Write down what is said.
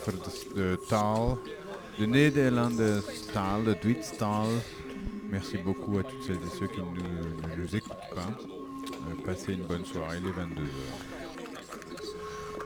over de taal, de Nederlandse taal, de Duitse taal. Merci beaucoup à toutes celles et ceux qui ne nous écoutent pas. Passez une bonne soirée, les 22 heures.